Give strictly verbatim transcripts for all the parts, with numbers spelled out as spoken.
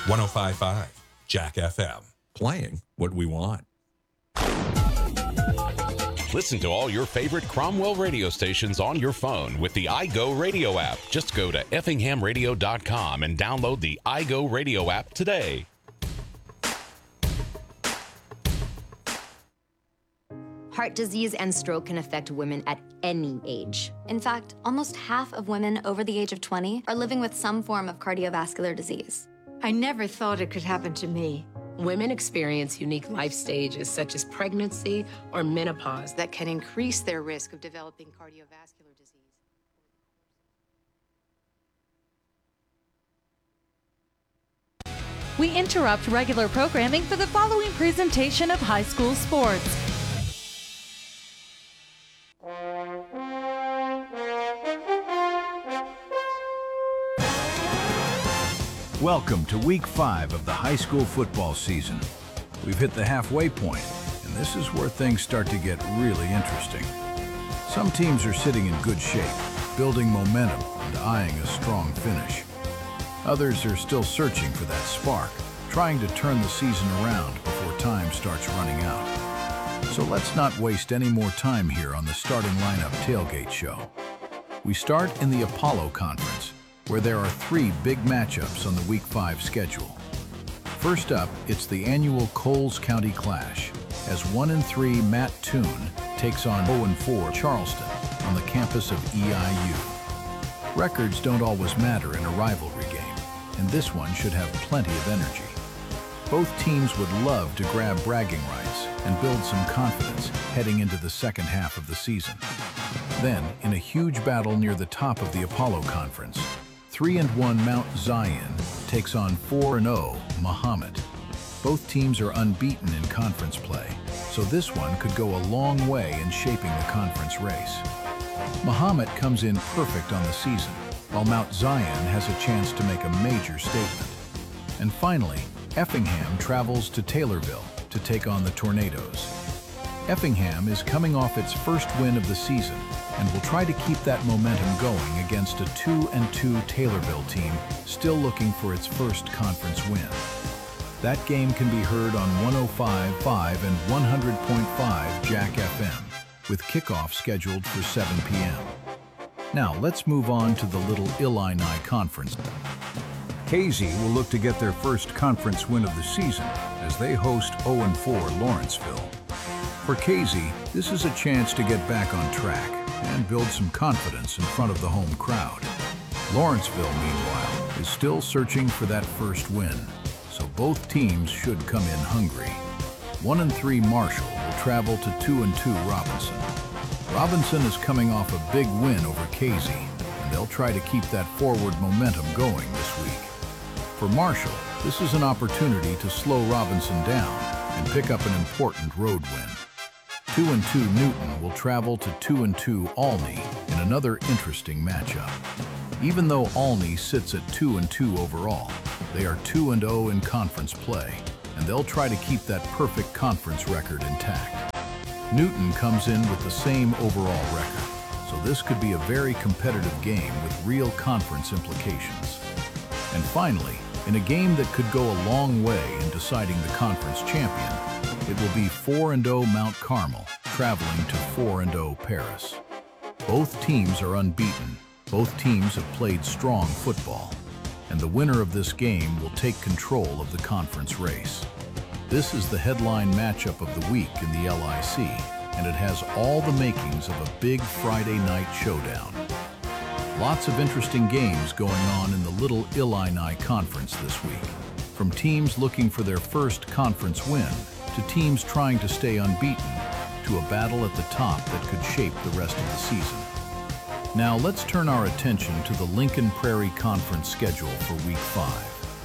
one oh five point five Jack F M. Playing what we want. Listen to all your favorite Cromwell radio stations on your phone with the iGo Radio app. Just go to effingham radio dot com and download the iGo Radio app today. Heart disease and stroke can affect women at any age. In fact, almost half of women over the age of twenty are living with some form of cardiovascular disease. I never thought it could happen to me. Women experience unique life stages such as pregnancy or menopause that can increase their risk of developing cardiovascular disease. We interrupt regular programming for the following presentation of high school sports. Welcome to week five of the high school football season. We've hit the halfway point, and this is where things start to get really interesting. Some teams are sitting in good shape, building momentum and eyeing a strong finish. Others are still searching for that spark, trying to turn the season around before time starts running out. So let's not waste any more time here on the starting lineup tailgate show. We start in the Apollo Conference, where there are three big matchups on the Week five schedule. First up, it's the annual Coles County Clash, as one and three Matt Toon takes on oh and four Charleston on the campus of E I U. Records don't always matter in a rivalry game, and this one should have plenty of energy. Both teams would love to grab bragging rights and build some confidence heading into the second half of the season. Then, in a huge battle near the top of the Apollo Conference, three and one Mount Zion takes on four and oh Mahomet. Both teams are unbeaten in conference play, so this one could go a long way in shaping the conference race. Mahomet comes in perfect on the season, while Mount Zion has a chance to make a major statement. And finally, Effingham travels to Taylorville to take on the Tornadoes. Effingham is coming off its first win of the season and will try to keep that momentum going against a two and two Taylorville team still looking for its first conference win. That game can be heard on one oh five point five and one hundred point five Jack F M, with kickoff scheduled for seven p m Now let's move on to the Little Illini Conference. Casey will look to get their first conference win of the season as they host oh and four Lawrenceville. For Casey, this is a chance to get back on track and build some confidence in front of the home crowd. Lawrenceville, meanwhile, is still searching for that first win, so both teams should come in hungry. One and three Marshall will travel to two and two Robinson. Robinson is coming off a big win over Casey, and they'll try to keep that forward momentum going this week. For Marshall, this is an opportunity to slow Robinson down and pick up an important road win. Two and two Newton will travel to two and two Olney in another interesting matchup. Even though Olney sits at two and two overall, they are two and oh in conference play, and they'll try to keep that perfect conference record intact. Newton comes in with the same overall record, so this could be a very competitive game with real conference implications. And finally, in a game that could go a long way in deciding the conference champion, it will be four and oh Mount Carmel traveling to four and oh Paris. Both teams are unbeaten. Both teams have played strong football, and the winner of this game will take control of the conference race. This is the headline matchup of the week in the L I C, and it has all the makings of a big Friday night showdown. Lots of interesting games going on in the Little Illini Conference this week, from teams looking for their first conference win to teams trying to stay unbeaten, to a battle at the top that could shape the rest of the season. Now let's turn our attention to the Lincoln Prairie Conference schedule for Week five.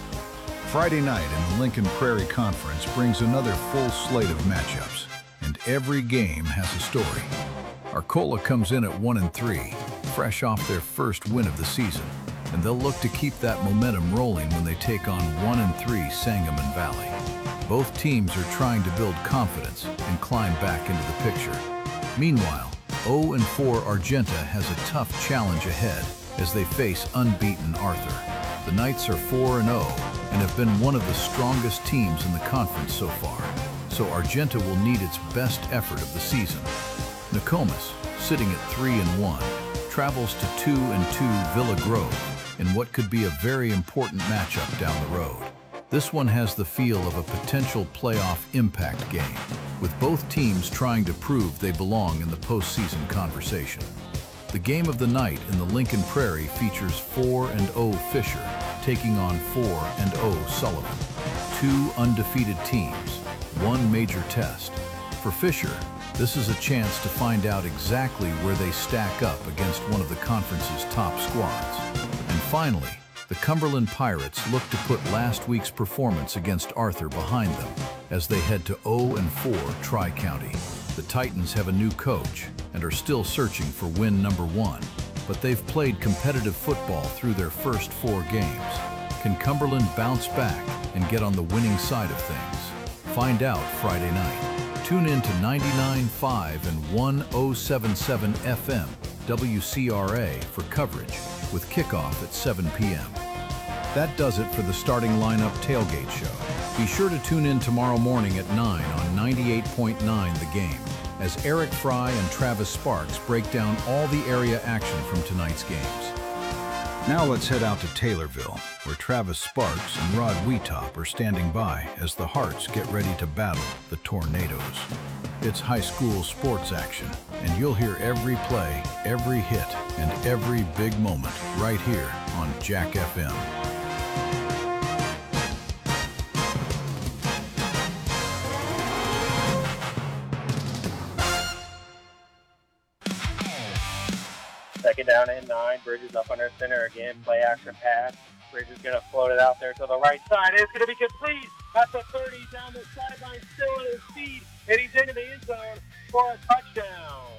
Friday night in the Lincoln Prairie Conference brings another full slate of matchups, and every game has a story. Arcola comes in at one and three, fresh off their first win of the season, and they'll look to keep that momentum rolling when they take on one and three Sangamon Valley. Both teams are trying to build confidence and climb back into the picture. Meanwhile, oh and four Argenta has a tough challenge ahead as they face unbeaten Arthur. The Knights are four and oh, and have been one of the strongest teams in the conference so far, so Argenta will need its best effort of the season. Nokomis, sitting at three and one, travels to two and two Villa Grove in what could be a very important matchup down the road. This one has the feel of a potential playoff impact game, with both teams trying to prove they belong in the postseason conversation. The game of the night in the Lincoln Prairie features four and oh Fisher taking on four and oh Sullivan. Two undefeated teams, one major test. For Fisher, this is a chance to find out exactly where they stack up against one of the conference's top squads. And finally, the Cumberland Pirates look to put last week's performance against Arthur behind them as they head to oh and four Tri-County. The Titans have a new coach and are still searching for win number one, but they've played competitive football through their first four games. Can Cumberland bounce back and get on the winning side of things? Find out Friday night. Tune in to ninety-nine point five and one oh seven point seven F M W C R A for coverage with kickoff at seven p m That does it for the Starting Lineup Tailgate Show. Be sure to tune in tomorrow morning at nine on ninety-eight point nine The Game as Eric Fry and Travis Sparks break down all the area action from tonight's games. Now let's head out to Taylorville, where Travis Sparks and Rod Wheatop are standing by as the Hearts get ready to battle the Tornadoes. It's high school sports action, and you'll hear every play, every hit, and every big moment right here on Jack F M. Second down and nine. Bridges up under center again. Play action pass. Bridges going to float it out there to the right side. It's going to be complete at the thirty, down the sideline, still at his feet, and he's into the end zone for a touchdown.